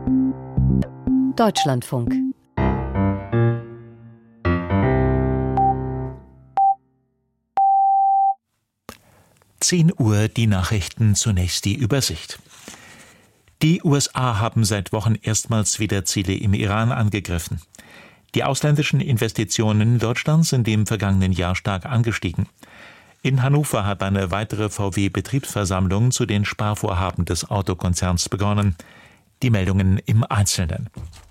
Deutschlandfunk. Uhr die Nachrichten, zunächst die Übersicht. Die USA haben seit Wochen erstmals wieder Ziele im Iran angegriffen. Die ausländischen Investitionen in Deutschland sind im vergangenen Jahr stark angestiegen. In Hannover hat eine weitere VW-Betriebsversammlung zu den Sparvorhaben des Autokonzerns begonnen. Die Meldungen im Einzelnen.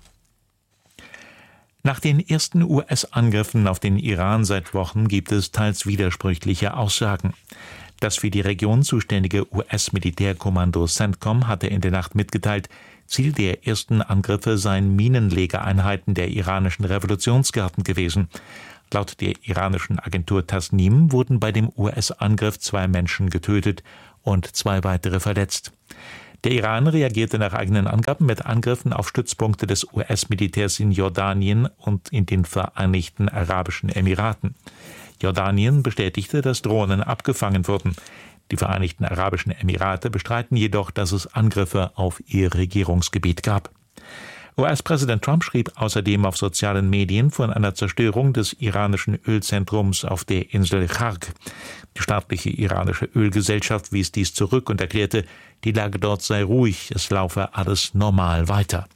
Nach den ersten US-Angriffen auf den Iran seit Wochen gibt es teils widersprüchliche Aussagen. Das für die Region zuständige US-Militärkommando CENTCOM hatte in der Nacht mitgeteilt, Ziel der ersten Angriffe seien Minenlegeeinheiten der iranischen Revolutionsgarden gewesen. Laut der iranischen Agentur Tasnim wurden bei dem US-Angriff 2 Menschen getötet und 2 weitere verletzt. Der Iran reagierte nach eigenen Angaben mit Angriffen auf Stützpunkte des US-Militärs in Jordanien und in den Vereinigten Arabischen Emiraten. Jordanien bestätigte, dass Drohnen abgefangen wurden. Die Vereinigten Arabischen Emirate bestreiten jedoch, dass es Angriffe auf ihr Regierungsgebiet gab. US-Präsident Trump schrieb außerdem auf sozialen Medien von einer Zerstörung des iranischen Ölzentrums auf der Insel Khark. Die staatliche iranische Ölgesellschaft wies dies zurück und erklärte, die Lage dort sei ruhig, es laufe alles normal weiter.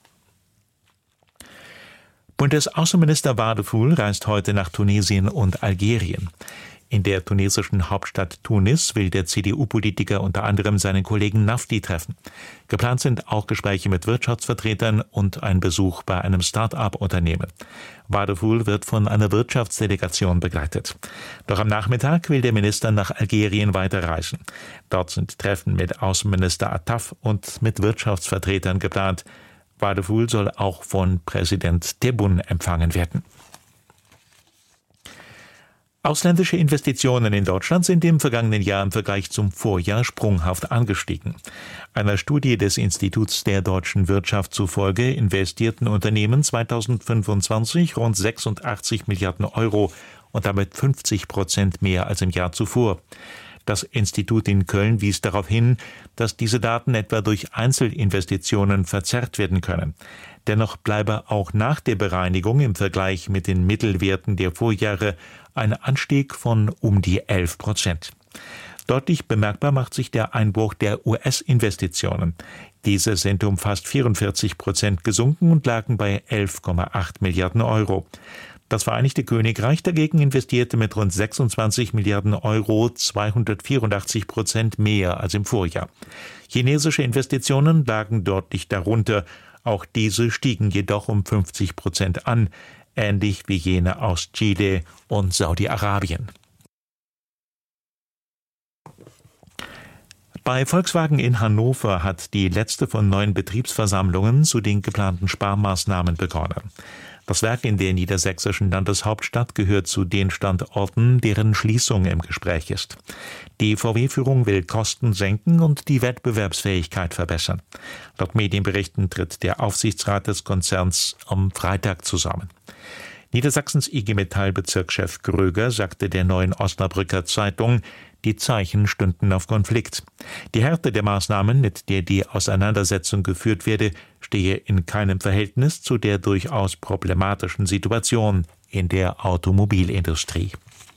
Bundesaußenminister Wadefuhl reist heute nach Tunesien und Algerien. In der tunesischen Hauptstadt Tunis will der CDU-Politiker unter anderem seinen Kollegen Nafti treffen. Geplant sind auch Gespräche mit Wirtschaftsvertretern und ein Besuch bei einem Start-up-Unternehmen. Wadefuhl wird von einer Wirtschaftsdelegation begleitet. Doch am Nachmittag will der Minister nach Algerien weiterreisen. Dort sind Treffen mit Außenminister Attaf und mit Wirtschaftsvertretern geplant. Wadefuhl soll auch von Präsident Tebboune empfangen werden. Ausländische Investitionen in Deutschland sind im vergangenen Jahr im Vergleich zum Vorjahr sprunghaft angestiegen. Einer Studie des Instituts der deutschen Wirtschaft zufolge investierten Unternehmen 2025 rund 86 Milliarden Euro und damit 50% mehr als im Jahr zuvor. Das Institut in Köln wies darauf hin, dass diese Daten etwa durch Einzelinvestitionen verzerrt werden können. Dennoch bleibe auch nach der Bereinigung im Vergleich mit den Mittelwerten der Vorjahre ein Anstieg von um die 11%. Deutlich bemerkbar macht sich der Einbruch der US-Investitionen. Diese sind um fast 44% gesunken und lagen bei 11,8 Milliarden Euro. Das Vereinigte Königreich dagegen investierte mit rund 26 Milliarden Euro 284% mehr als im Vorjahr. Chinesische Investitionen lagen deutlich darunter. Auch diese stiegen jedoch um 50% an, ähnlich wie jene aus Chile und Saudi-Arabien. Bei Volkswagen in Hannover hat die letzte von 9 Betriebsversammlungen zu den geplanten Sparmaßnahmen begonnen. Das Werk in der niedersächsischen Landeshauptstadt gehört zu den Standorten, deren Schließung im Gespräch ist. Die VW-Führung will Kosten senken und die Wettbewerbsfähigkeit verbessern. Laut Medienberichten tritt der Aufsichtsrat des Konzerns am Freitag zusammen. Niedersachsens IG Metall-Bezirkschef Gröger sagte der Neuen Osnabrücker Zeitung, die Zeichen stünden auf Konflikt. Die Härte der Maßnahmen, mit der die Auseinandersetzung geführt werde, stehe in keinem Verhältnis zu der durchaus problematischen Situation in der Automobilindustrie.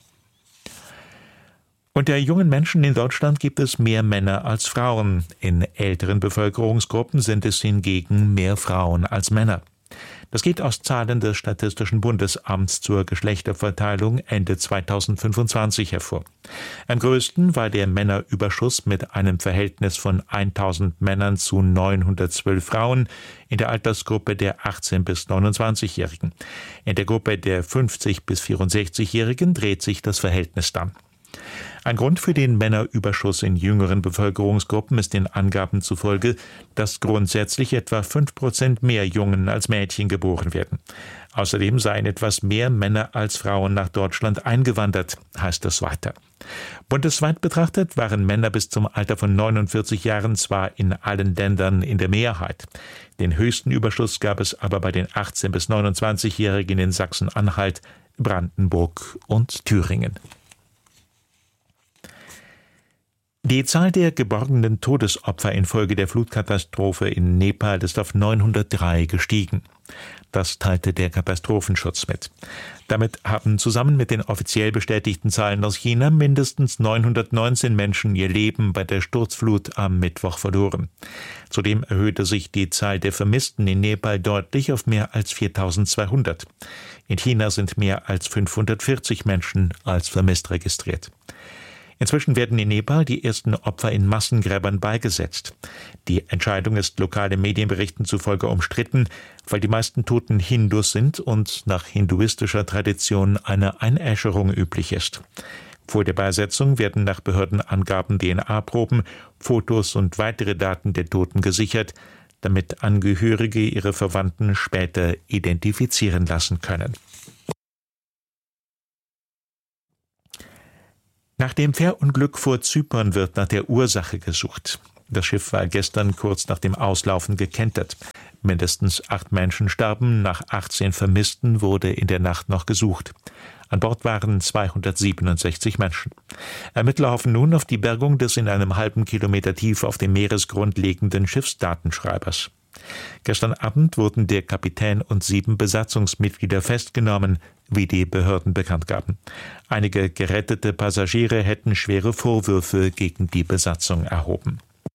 Unter jungen Menschen in Deutschland gibt es mehr Männer als Frauen. In älteren Bevölkerungsgruppen sind es hingegen mehr Frauen als Männer. Das geht aus Zahlen des Statistischen Bundesamts zur Geschlechterverteilung Ende 2025 hervor. Am größten war der Männerüberschuss mit einem Verhältnis von 1000 Männern zu 912 Frauen in der Altersgruppe der 18- bis 29-Jährigen. In der Gruppe der 50- bis 64-Jährigen dreht sich das Verhältnis dann. Ein Grund für den Männerüberschuss in jüngeren Bevölkerungsgruppen ist den Angaben zufolge, dass grundsätzlich etwa 5% mehr Jungen als Mädchen geboren werden. Außerdem seien etwas mehr Männer als Frauen nach Deutschland eingewandert, heißt es weiter. Bundesweit betrachtet waren Männer bis zum Alter von 49 Jahren zwar in allen Ländern in der Mehrheit. Den höchsten Überschuss gab es aber bei den 18- bis 29-Jährigen in Sachsen-Anhalt, Brandenburg und Thüringen. Die Zahl der geborgenen Todesopfer infolge der Flutkatastrophe in Nepal ist auf 903 gestiegen. Das teilte der Katastrophenschutz mit. Damit haben zusammen mit den offiziell bestätigten Zahlen aus China mindestens 919 Menschen ihr Leben bei der Sturzflut am Mittwoch verloren. Zudem erhöhte sich die Zahl der Vermissten in Nepal deutlich auf mehr als 4.200. In China sind mehr als 540 Menschen als vermisst registriert. Inzwischen werden in Nepal die ersten Opfer in Massengräbern beigesetzt. Die Entscheidung ist lokalen Medienberichten zufolge umstritten, weil die meisten Toten Hindus sind und nach hinduistischer Tradition eine Einäscherung üblich ist. Vor der Beisetzung werden nach Behördenangaben DNA-Proben, Fotos und weitere Daten der Toten gesichert, damit Angehörige ihre Verwandten später identifizieren lassen können. Nach dem Fährunglück vor Zypern wird nach der Ursache gesucht. Das Schiff war gestern kurz nach dem Auslaufen gekentert. Mindestens 8 Menschen starben, nach 18 Vermissten wurde in der Nacht noch gesucht. An Bord waren 267 Menschen. Ermittler hoffen nun auf die Bergung des in einem halben Kilometer tief auf dem Meeresgrund liegenden Schiffsdatenschreibers. Gestern Abend wurden der Kapitän und 7 Besatzungsmitglieder festgenommen, wie die Behörden bekannt gaben. Einige gerettete Passagiere hätten schwere Vorwürfe gegen die Besatzung erhoben.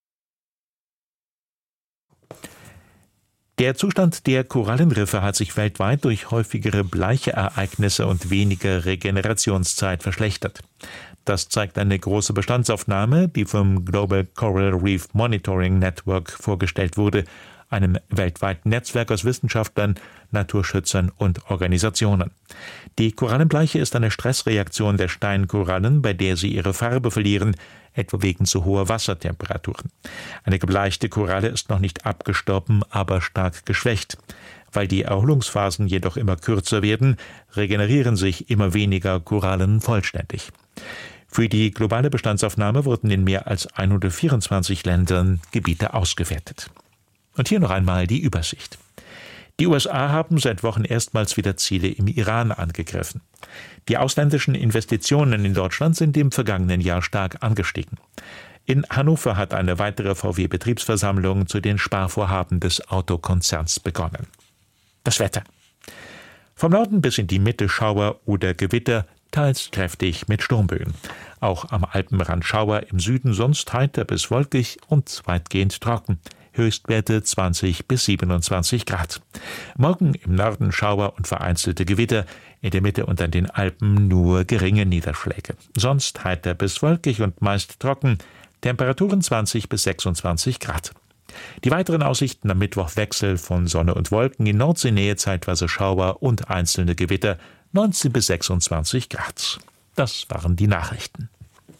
Der Zustand der Korallenriffe hat sich weltweit durch häufigere Bleicheereignisse und weniger Regenerationszeit verschlechtert. Das zeigt eine große Bestandsaufnahme, die vom Global Coral Reef Monitoring Network vorgestellt wurde, einem weltweiten Netzwerk aus Wissenschaftlern, Naturschützern und Organisationen. Die Korallenbleiche ist eine Stressreaktion der Steinkorallen, bei der sie ihre Farbe verlieren, etwa wegen zu hoher Wassertemperaturen. Eine gebleichte Koralle ist noch nicht abgestorben, aber stark geschwächt. Weil die Erholungsphasen jedoch immer kürzer werden, regenerieren sich immer weniger Korallen vollständig. Für die globale Bestandsaufnahme wurden in mehr als 124 Ländern Gebiete ausgewertet. Und hier noch einmal die Übersicht. Die USA haben seit Wochen erstmals wieder Ziele im Iran angegriffen. Die ausländischen Investitionen in Deutschland sind im vergangenen Jahr stark angestiegen. In Hannover hat eine weitere VW-Betriebsversammlung zu den Sparvorhaben des Autokonzerns begonnen. Das Wetter. Vom Norden bis in die Mitte Schauer oder Gewitter, teils kräftig mit Sturmböen. Auch am Alpenrand Schauer, im Süden sonst heiter bis wolkig und weitgehend trocken. Höchstwerte 20 bis 27 Grad. Morgen im Norden Schauer und vereinzelte Gewitter, in der Mitte und an den Alpen nur geringe Niederschläge. Sonst heiter bis wolkig und meist trocken, Temperaturen 20 bis 26 Grad. Die weiteren Aussichten am Mittwoch: Wechsel von Sonne und Wolken, in Nordseenähe zeitweise Schauer und einzelne Gewitter, 19 bis 26 Grad. Das waren die Nachrichten.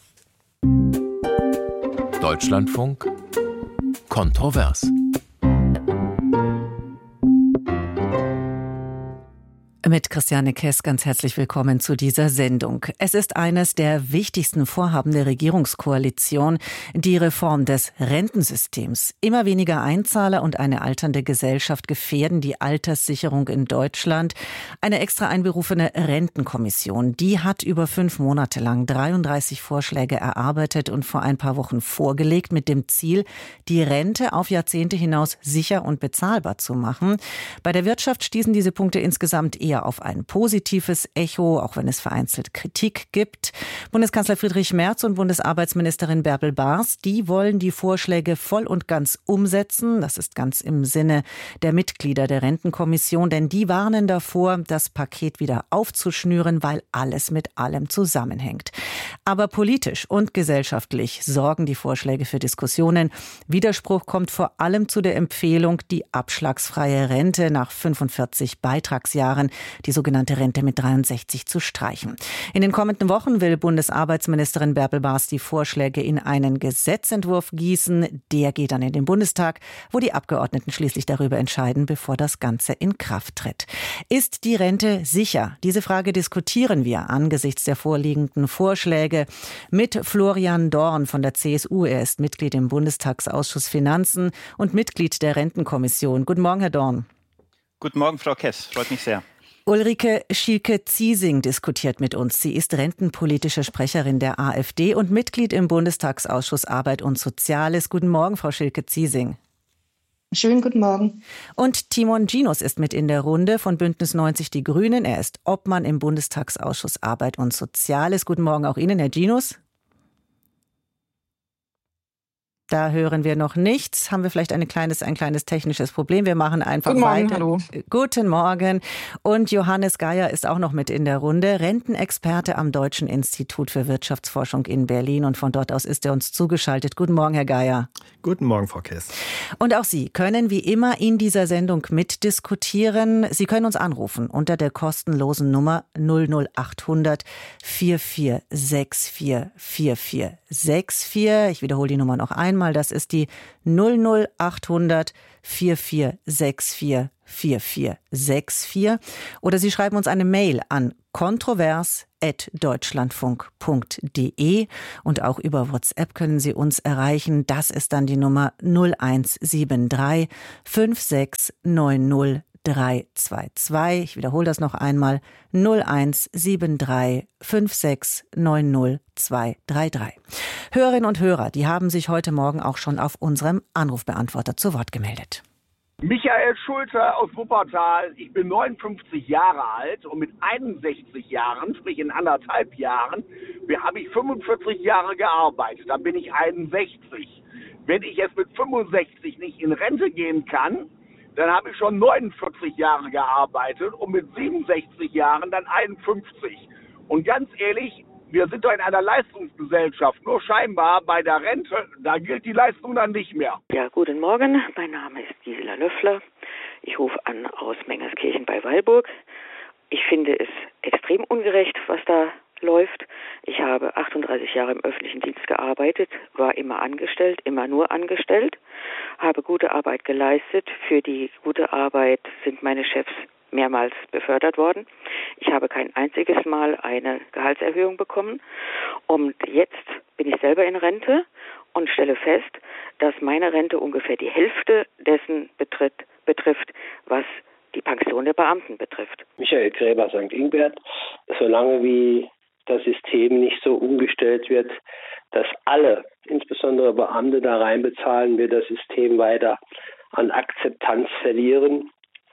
Deutschlandfunk kontrovers. Mit Christiane Kess ganz herzlich willkommen zu dieser Sendung. Es ist eines der wichtigsten Vorhaben der Regierungskoalition, die Reform des Rentensystems. Immer weniger Einzahler und eine alternde Gesellschaft gefährden die Alterssicherung in Deutschland. Eine extra einberufene Rentenkommission, die hat über 5 Monate lang 33 Vorschläge erarbeitet und vor ein paar Wochen vorgelegt, mit dem Ziel, die Rente auf Jahrzehnte hinaus sicher und bezahlbar zu machen. Bei der Wirtschaft stießen diese Punkte insgesamt eher auf ein positives Echo, auch wenn es vereinzelt Kritik gibt. Bundeskanzler Friedrich Merz und Bundesarbeitsministerin Bärbel Bars, die wollen die Vorschläge voll und ganz umsetzen. Das ist ganz im Sinne der Mitglieder der Rentenkommission, denn die warnen davor, das Paket wieder aufzuschnüren, weil alles mit allem zusammenhängt. Aber politisch und gesellschaftlich sorgen die Vorschläge für Diskussionen. Widerspruch kommt vor allem zu der Empfehlung, die abschlagsfreie Rente nach 45 Beitragsjahren, die sogenannte Rente mit 63, zu streichen. In den kommenden Wochen will Bundesarbeitsministerin Bärbel Bars die Vorschläge in einen Gesetzentwurf gießen. Der geht dann in den Bundestag, wo die Abgeordneten schließlich darüber entscheiden, bevor das Ganze in Kraft tritt. Ist die Rente sicher? Diese Frage diskutieren wir angesichts der vorliegenden Vorschläge mit Florian Dorn von der CSU. Er ist Mitglied im Bundestagsausschuss Finanzen und Mitglied der Rentenkommission. Guten Morgen, Herr Dorn. Guten Morgen, Frau Kess. Freut mich sehr. Ulrike Schielke-Ziesing diskutiert mit uns. Sie ist rentenpolitische Sprecherin der AfD und Mitglied im Bundestagsausschuss Arbeit und Soziales. Guten Morgen, Frau Schielke-Ziesing. Schönen guten Morgen. Und Timon Ginus ist mit in der Runde von Bündnis 90 Die Grünen. Er ist Obmann im Bundestagsausschuss Arbeit und Soziales. Guten Morgen auch Ihnen, Herr Ginus. Da hören wir noch nichts. Haben wir vielleicht ein kleines technisches Problem? Wir machen einfach Guten Morgen, weiter. hallo. Guten Morgen. Und Johannes Geier ist auch noch mit in der Runde. Rentenexperte am Deutschen Institut für Wirtschaftsforschung in Berlin. Und von dort aus ist er uns zugeschaltet. Guten Morgen, Herr Geier. Guten Morgen, Frau Kess. Und auch Sie können wie immer in dieser Sendung mitdiskutieren. Sie können uns anrufen unter der kostenlosen Nummer 00800 4464 4464. Ich wiederhole die Nummer noch einmal. Das ist die 00800 4464 4464. Oder Sie schreiben uns eine Mail an kontrovers@deutschlandfunk.de und auch über WhatsApp können Sie uns erreichen. Das ist dann die Nummer 0173 5690 322. Ich wiederhole das noch einmal. 0173 5690 233. Hörerinnen und Hörer, die haben sich heute Morgen auch schon auf unserem Anrufbeantworter zu Wort gemeldet. Michael Schulze aus Wuppertal. Ich bin 59 Jahre alt und mit 61 Jahren, sprich in 1,5 Jahren, habe ich 45 Jahre gearbeitet. Dann bin ich 61. Wenn ich jetzt mit 65 nicht in Rente gehen kann, dann habe ich schon 49 Jahre gearbeitet und mit 67 Jahren dann 51. Und ganz ehrlich, wir sind doch in einer Leistungsgesellschaft. Nur scheinbar bei der Rente, da gilt die Leistung dann nicht mehr. Ja, guten Morgen. Mein Name ist Gisela Löffler. Ich rufe an aus Mengerskirchen bei Weilburg. Ich finde es extrem ungerecht, was da läuft. Ich habe 38 Jahre im öffentlichen Dienst gearbeitet, war immer angestellt, immer nur angestellt, habe gute Arbeit geleistet. Für die gute Arbeit sind meine Chefs mehrmals befördert worden. Ich habe kein einziges Mal eine Gehaltserhöhung bekommen. Und jetzt bin ich selber in Rente und stelle fest, dass meine Rente ungefähr die Hälfte dessen betrifft, was die Pension der Beamten betrifft. Michael Gräber, St. Ingbert. Solange wie das System nicht so umgestellt wird, dass alle, insbesondere Beamte, da reinbezahlen, wird das System weiter an Akzeptanz verlieren.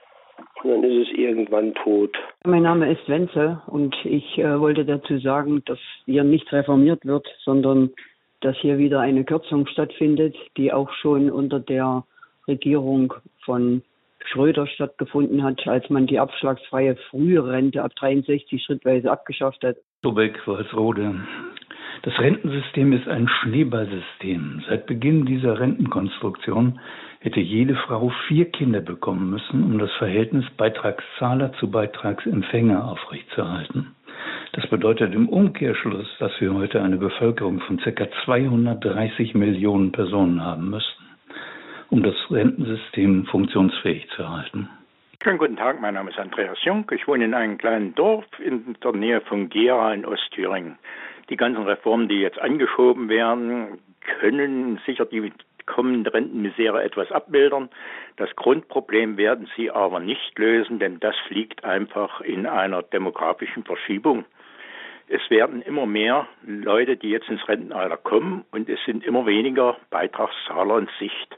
Und dann ist es irgendwann tot. Mein Name ist Wenzel und ich wollte dazu sagen, dass hier nicht reformiert wird, sondern dass hier wieder eine Kürzung stattfindet, die auch schon unter der Regierung von Schröder stattgefunden hat, als man die abschlagsfreie frühe Rente ab 63 schrittweise abgeschafft hat. Lübeck, Walsrode. Das Rentensystem ist ein Schneeballsystem. Seit Beginn dieser Rentenkonstruktion hätte jede Frau 4 Kinder bekommen müssen, um das Verhältnis Beitragszahler zu Beitragsempfänger aufrechtzuerhalten. Das bedeutet im Umkehrschluss, dass wir heute eine Bevölkerung von ca. 230 Millionen Personen haben müssten, um das Rentensystem funktionsfähig zu erhalten. Schönen guten Tag, mein Name ist Andreas Jung. Ich wohne in einem kleinen Dorf in der Nähe von Gera in Ostthüringen. Die ganzen Reformen, die jetzt angeschoben werden, können sicher die kommende Rentenmisere etwas abmildern. Das Grundproblem werden sie aber nicht lösen, denn das liegt einfach in einer demografischen Verschiebung. Es werden immer mehr Leute, die jetzt ins Rentenalter kommen, und es sind immer weniger Beitragszahler in Sicht.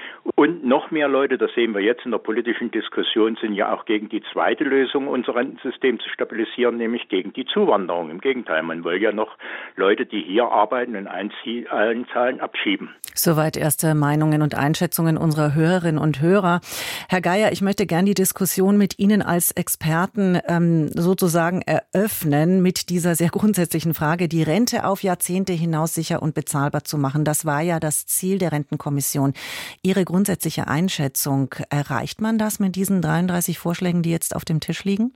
Und noch mehr Leute, das sehen wir jetzt in der politischen Diskussion, sind ja auch gegen die zweite Lösung, unser Rentensystem zu stabilisieren, nämlich gegen die Zuwanderung. Im Gegenteil, man will ja noch Leute, die hier arbeiten und einzahlen, abschieben. Soweit erste Meinungen und Einschätzungen unserer Hörerinnen und Hörer. Herr Geier, ich möchte gern die Diskussion mit Ihnen als Experten sozusagen eröffnen mit dieser sehr grundsätzlichen Frage, die Rente auf Jahrzehnte hinaus sicher und bezahlbar zu machen. Das war ja das Ziel der Rentenkommission. Ihre grundsätzliche Einschätzung, erreicht man das mit diesen 33 Vorschlägen, die jetzt auf dem Tisch liegen?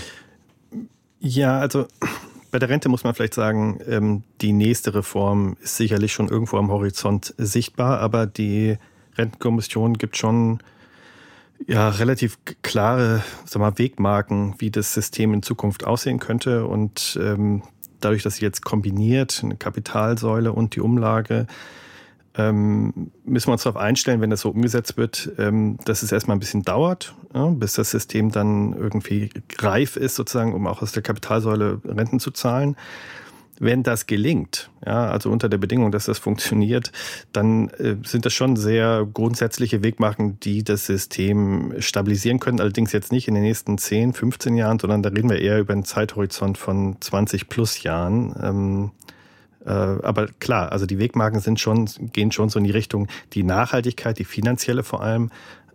Ja, also bei der Rente muss man vielleicht sagen, die nächste Reform ist sicherlich schon irgendwo am Horizont sichtbar, aber die Rentenkommission gibt schon relativ klare Wegmarken, wie das System in Zukunft aussehen könnte. Und dadurch, dass sie jetzt kombiniert, eine Kapitalsäule und die Umlage, müssen wir uns darauf einstellen, wenn das so umgesetzt wird, dass es erstmal ein bisschen dauert, ja, bis das System dann irgendwie reif ist, sozusagen, um auch aus der Kapitalsäule Renten zu zahlen. Wenn das gelingt, ja, also unter der Bedingung, dass das funktioniert, dann sind das schon sehr grundsätzliche Wegmarken, die das System stabilisieren können. Allerdings jetzt nicht in den nächsten 10, 15 Jahren, sondern da reden wir eher über einen Zeithorizont von 20 plus Jahren. Aber klar, also die Wegmarken gehen schon so in die Richtung, die Nachhaltigkeit, die finanzielle vor allem,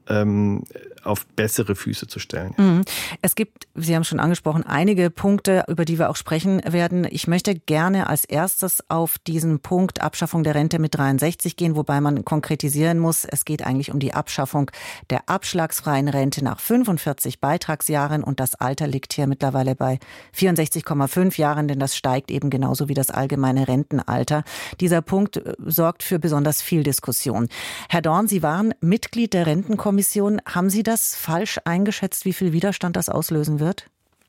auf bessere Füße zu stellen. Es gibt, Sie haben schon angesprochen, einige Punkte, über die wir auch sprechen werden. Ich möchte gerne als erstes auf diesen Punkt Abschaffung der Rente mit 63 gehen, wobei man konkretisieren muss, es geht eigentlich um die Abschaffung der abschlagsfreien Rente nach 45 Beitragsjahren und das Alter liegt hier mittlerweile bei 64,5 Jahren, denn das steigt eben genauso wie das allgemeine Rentenalter. Dieser Punkt sorgt für besonders viel Diskussion. Herr Dorn, Sie waren Mitglied der Rentenkommission. Haben Sie das falsch eingeschätzt, wie viel Widerstand das auslösen wird?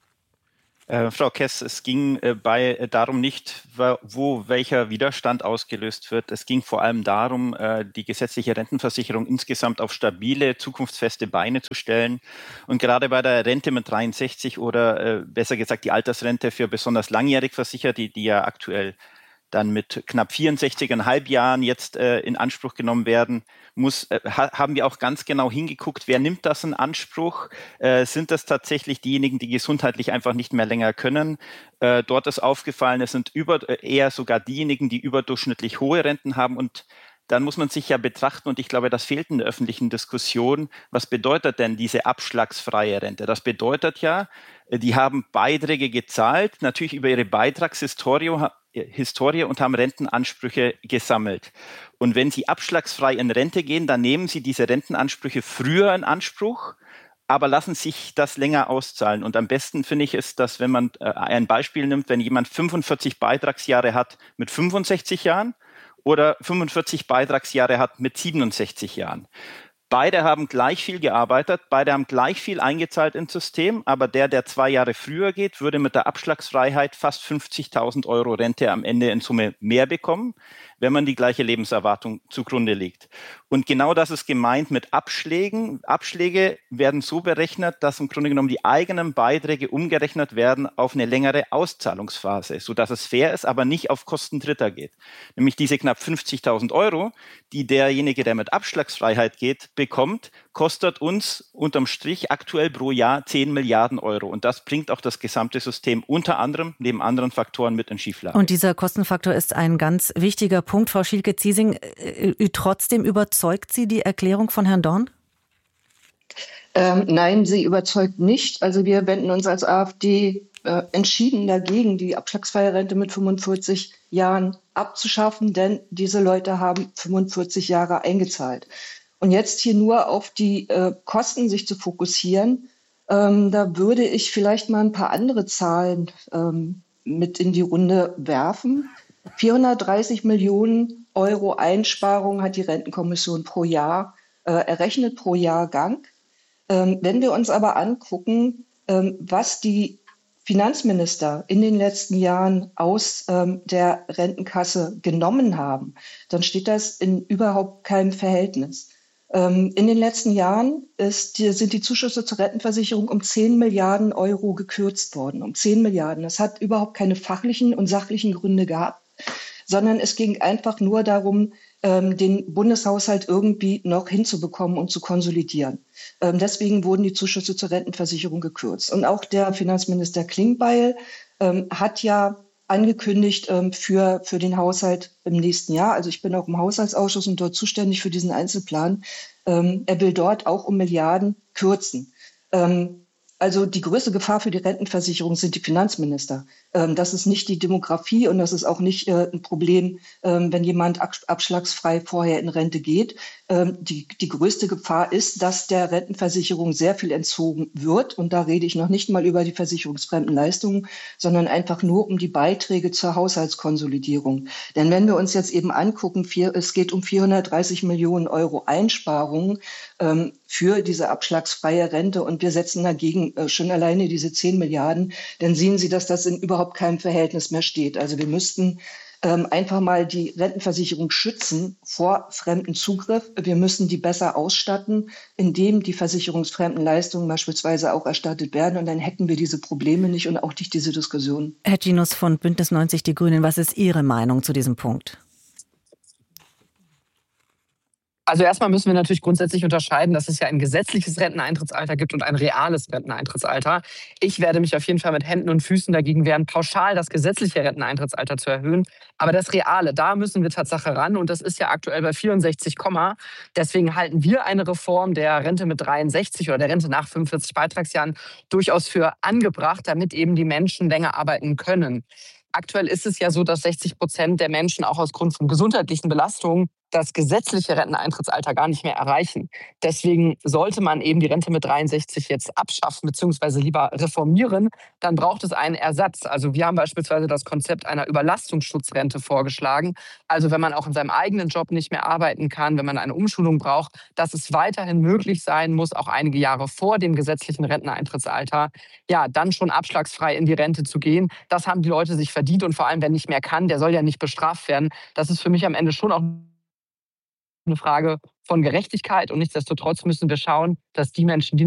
Frau Kess, es ging darum nicht, wo welcher Widerstand ausgelöst wird. Es ging vor allem darum, die gesetzliche Rentenversicherung insgesamt auf stabile, zukunftsfeste Beine zu stellen. Und gerade bei der Rente mit 63 oder besser gesagt die Altersrente für besonders langjährig Versicherte, die ja aktuell dann mit knapp 64,5 Jahren jetzt in Anspruch genommen werden muss, haben wir auch ganz genau hingeguckt, wer nimmt das in Anspruch? Sind das tatsächlich diejenigen, die gesundheitlich einfach nicht mehr länger können? Dort ist aufgefallen, es sind eher sogar diejenigen, die überdurchschnittlich hohe Renten haben und dann muss man sich ja betrachten, und ich glaube, das fehlt in der öffentlichen Diskussion, was bedeutet denn diese abschlagsfreie Rente? Das bedeutet ja, die haben Beiträge gezahlt, natürlich über ihre Beitragshistorie und haben Rentenansprüche gesammelt. Und wenn sie abschlagsfrei in Rente gehen, dann nehmen sie diese Rentenansprüche früher in Anspruch, aber lassen sich das länger auszahlen. Und am besten finde ich es, dass wenn man ein Beispiel nimmt, wenn jemand 45 Beitragsjahre hat mit 65 Jahren, oder 45 Beitragsjahre hat mit 67 Jahren. Beide haben gleich viel gearbeitet, beide haben gleich viel eingezahlt ins System, aber der 2 Jahre früher geht, würde mit der Abschlagsfreiheit fast 50.000 € Rente am Ende in Summe mehr bekommen, wenn man die gleiche Lebenserwartung zugrunde legt. Und genau das ist gemeint mit Abschlägen. Abschläge werden so berechnet, dass im Grunde genommen die eigenen Beiträge umgerechnet werden auf eine längere Auszahlungsphase, sodass es fair ist, aber nicht auf Kosten Dritter geht. Nämlich diese knapp 50.000 €, die derjenige, der mit Abschlagsfreiheit geht, bekommt, kostet uns unterm Strich aktuell pro Jahr 10 Milliarden €. Und das bringt auch das gesamte System unter anderem neben anderen Faktoren mit in Schieflage. Und dieser Kostenfaktor ist ein ganz wichtiger Punkt. Frau Schielke-Ziesing, trotzdem überzeugt Sie die Erklärung von Herrn Dorn? Nein, sie überzeugt nicht. Also wir wenden uns als AfD entschieden dagegen, die abschlagsfreie Rente mit 45 Jahren abzuschaffen, denn diese Leute haben 45 Jahre eingezahlt. Und jetzt hier nur auf die Kosten sich zu fokussieren, da würde ich vielleicht mal ein paar andere Zahlen mit in die Runde werfen. 430 Millionen € Einsparung hat die Rentenkommission pro Jahr errechnet, pro Jahrgang. Wenn wir uns aber angucken, was die Finanzminister in den letzten Jahren aus der Rentenkasse genommen haben, dann steht das in überhaupt keinem Verhältnis. In den letzten Jahren sind die Zuschüsse zur Rentenversicherung um 10 Milliarden € gekürzt worden. Um 10 Milliarden. Das hat überhaupt keine fachlichen und sachlichen Gründe gehabt, sondern es ging einfach nur darum, den Bundeshaushalt irgendwie noch hinzubekommen und zu konsolidieren. Deswegen wurden die Zuschüsse zur Rentenversicherung gekürzt. Und auch der Finanzminister Klingbeil hat ja angekündigt für den Haushalt im nächsten Jahr. Also ich bin auch im Haushaltsausschuss und dort zuständig für diesen Einzelplan. Er will dort auch um Milliarden kürzen. Also die größte Gefahr für die Rentenversicherung sind die Finanzminister. Das ist nicht die Demografie und das ist auch nicht ein Problem, wenn jemand abschlagsfrei vorher in Rente geht. Die größte Gefahr ist, dass der Rentenversicherung sehr viel entzogen wird. Und da rede ich noch nicht mal über die versicherungsfremden Leistungen, sondern einfach nur um die Beiträge zur Haushaltskonsolidierung. Denn wenn wir uns jetzt eben angucken, es geht um 430 Millionen € Einsparungen für diese abschlagsfreie Rente und wir setzen dagegen schon alleine diese 10 Milliarden, dann sehen Sie, dass das in überhaupt keinem Verhältnis mehr steht. Also wir müssten einfach mal die Rentenversicherung schützen vor fremden Zugriff. Wir müssen die besser ausstatten, indem die versicherungsfremden Leistungen beispielsweise auch erstattet werden. Und dann hätten wir diese Probleme nicht und auch nicht diese Diskussion. Herr Ginus von Bündnis 90 Die Grünen, was ist Ihre Meinung zu diesem Punkt? Also erstmal müssen wir natürlich grundsätzlich unterscheiden, dass es ja ein gesetzliches Renteneintrittsalter gibt und ein reales Renteneintrittsalter. Ich werde mich auf jeden Fall mit Händen und Füßen dagegen wehren, pauschal das gesetzliche Renteneintrittsalter zu erhöhen. Aber das reale, da müssen wir Tatsache ran. Und das ist ja aktuell bei 64, deswegen halten wir eine Reform der Rente mit 63 oder der Rente nach 45 Beitragsjahren durchaus für angebracht, damit eben die Menschen länger arbeiten können. Aktuell ist es ja so, dass 60% der Menschen auch aus Grund von gesundheitlichen Belastungen das gesetzliche Renteneintrittsalter gar nicht mehr erreichen. Deswegen sollte man eben die Rente mit 63 jetzt abschaffen bzw. lieber reformieren. Dann braucht es einen Ersatz. Also wir haben beispielsweise das Konzept einer Überlastungsschutzrente vorgeschlagen. Also wenn man auch in seinem eigenen Job nicht mehr arbeiten kann, wenn man eine Umschulung braucht, dass es weiterhin möglich sein muss, auch einige Jahre vor dem gesetzlichen Renteneintrittsalter, ja, dann schon abschlagsfrei in die Rente zu gehen. Das haben die Leute sich verdient und vor allem, wer nicht mehr kann, der soll ja nicht bestraft werden. Das ist für mich am Ende schon auch eine Frage von Gerechtigkeit und nichtsdestotrotz müssen wir schauen, dass die Menschen, die